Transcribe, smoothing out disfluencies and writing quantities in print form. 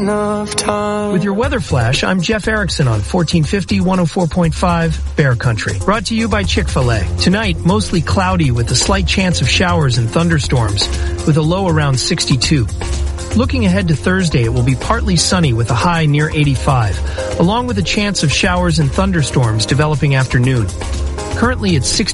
enough time. With your weather flash, I'm Jeff Erickson on 1450 104.5 Bear Country. Brought to you by Chick-fil-A. Tonight, mostly cloudy with a slight chance of showers and thunderstorms, with a low around 62. Looking ahead to Thursday, it will be partly sunny with a high near 85, along with a chance of showers and thunderstorms developing after noon. Currently, it's 60.